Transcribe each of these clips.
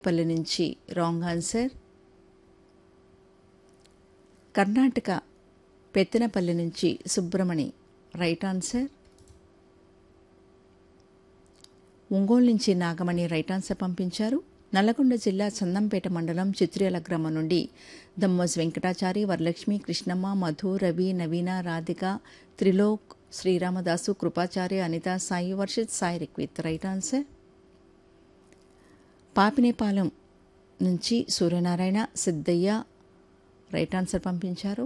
పల్లి నుంచి wrong answer. Karnataka Pettanapalli నుంచి సుబ్రమణి రైట్ ఆన్సర్. ఒంగోలు నుంచి నాగమణి రైట్ ఆన్సర్ పంపించారు. నల్లగొండ జిల్లా చందంపేట మండలం చిత్ర్యాల గ్రామం నుండి దమ్మోజ్ వెంకటాచారి, వరలక్ష్మి, కృష్ణమ్మ, మధు, రవి, నవీన, రాధిక, త్రిలోక్, శ్రీరామదాసు, కృపాచార్య, అనిత, సాయి వర్షిత్, సాయి రిక్విత్ రైట్ ఆన్సర్. పాపినేపాలెం నుంచి సూర్యనారాయణ, సిద్ధయ్య రైట్ ఆన్సర్ పంపించారు.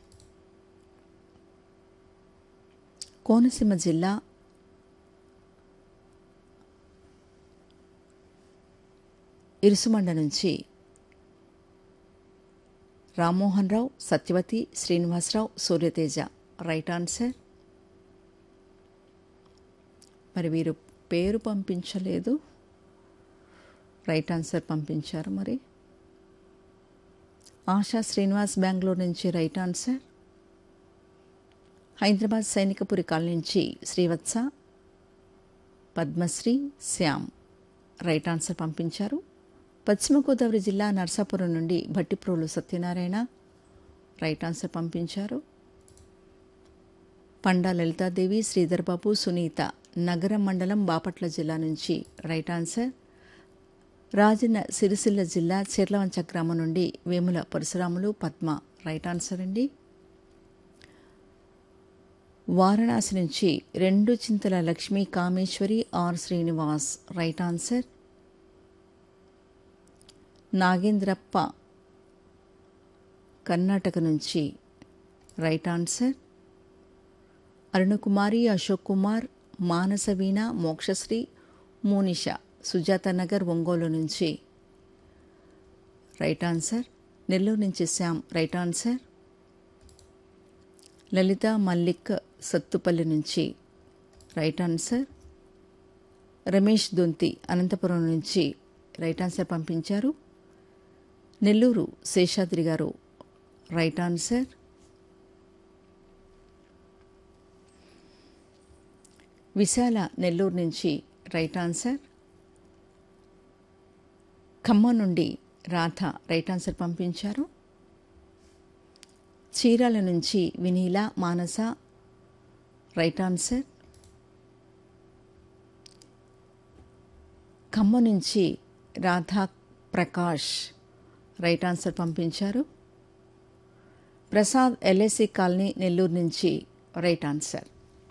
కోనసీమ జిల్లా ఇరుసుమండ నుంచి రామ్మోహన్ రావు, సత్యవతి, శ్రీనివాసరావు, సూర్యతేజ రైట్ ఆన్సర్. మరి వీరు పేరు పంపించలేదు, రైట్ ఆన్సర్ పంపించారు. మరి ఆశా శ్రీనివాస్ బెంగళూరు నుంచి right answer. Hyderabad Sainikpuri colony నుంచి శ్రీవత్స, పద్మశ్రీ, శ్యామ్ రైట్ ఆన్సర్ పంపించారు. పశ్చిమ గోదావరి జిల్లా నర్సాపురం నుండి భట్టిప్రోలు సత్యనారాయణ రైట్ ఆన్సర్ పంపించారు. పండా లలితాదేవి, శ్రీధర్ బాబు, సునీత నగరం మండలం బాపట్ల జిల్లా నుంచి రైట్ ఆన్సర్. రాజన్న సిరిసిల్ల జిల్లా చీర్లవంచ గ్రామం నుండి వేముల పరశురాములు, పద్మ రైట్ ఆన్సర్ అండి. వారణాసి నుంచి రెండు చింతల Lakshmi Kameshwari, are Srinivas right answer. Nagendrappa Karnataka నుంచి రైట్ ఆన్సర్. అరుణకుమారి, అశోక్ కుమార్, మానసవీణ, మోక్షశ్రీ, మోనిష సుజాత నగర్ ఒంగోలు నుంచి రైట్ ఆన్సర్. నెల్లూరు నుంచి శ్యామ్ రైట్ ఆన్సర్. లలిత మల్లిక్ సత్తుపల్లి నుంచి రైట్ ఆన్సర్. రమేష్ దొంతి అనంతపురం నుంచి రైట్ ఆన్సర్ పంపించారు. నెల్లూరు శేషాద్రి గారు రైట్ ఆన్సర్. విశాల నెల్లూరు నుంచి రైట్ ఆన్సర్. ఖమ్మం నుండి రాధ రైట్ ఆన్సర్ పంపించారు. చీరాల నుంచి వినీల, మానస రైట్ ఆన్సర్. ఖమ్మం నుంచి రాధా ప్రకాష్ రైట్ ఆన్సర్ పంపించారు. ప్రసాద్ ఎల్ఐసి కాలనీ నెల్లూరు నుంచి రైట్ ఆన్సర్.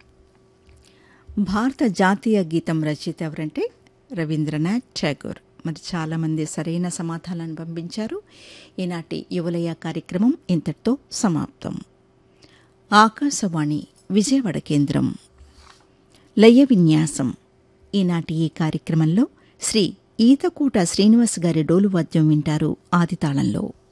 భారత జాతీయ గీతం రచయిత ఎవరంటే రవీంద్రనాథ్ ఠాగూర్. మరి చాలామంది సరైన సమాధానాలను పంపించారు. ఈనాటి యువలయ కార్యక్రమం ఇంతటితో సమాప్తం. ఆకాశవాణి విజయవాడ కేంద్రం. లయ విన్యాసం. ఈనాటి ఈ కార్యక్రమంలో శ్రీ ఈతకూట శ్రీనివాస్ గారి డోలు వాద్యం వింటారు ఆదితాళంలో.